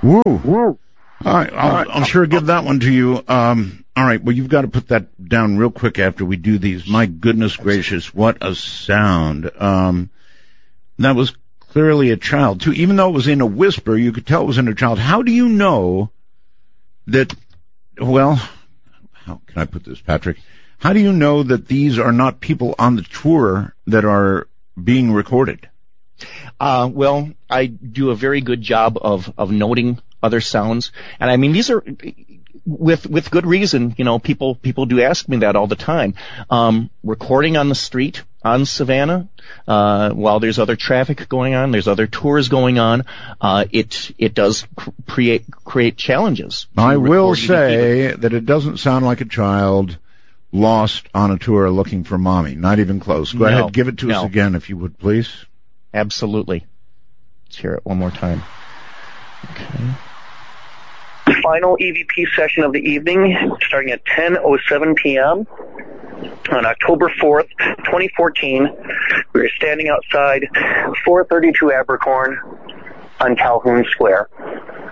Woo. All right, I'll sure give that one to you. All right, well, you've got to put that down real quick after we do these. My goodness gracious, what a sound. That was clearly a child, too. Even though it was in a whisper, you could tell it was in a child. How do you know that, well, how can I put this, Patrick? How do you know that these are not people on the tour that are being recorded? Well, I do a very good job of noting other sounds. And I mean, these are, with good reason, you know, people do ask me that all the time. Recording on the street on Savannah, while there's other traffic going on, there's other tours going on, it does create challenges. I will say that it doesn't sound like a child lost on a tour looking for mommy. Not even close. Go ahead, give it to us again if you would, please. Absolutely. Let's hear it one more time. Okay. Final EVP session of the evening, starting at 10:07 p.m. on October 4th, 2014. We are standing outside 432 Abercorn on Calhoun Square.